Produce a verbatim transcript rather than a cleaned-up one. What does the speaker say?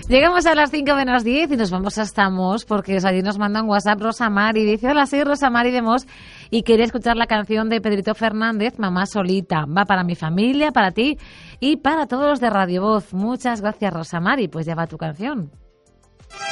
Llegamos a las cinco menos diez y nos vamos hasta Mos, porque allí nos manda un WhatsApp Rosa Mari. Dice, hola, soy Rosa Mari de Mos y quería escuchar la canción de Pedrito Fernández, Mamá Solita. Va para mi familia, para ti y para todos los de Radio Voz. Muchas gracias, Rosa Mari. Pues ya va tu canción.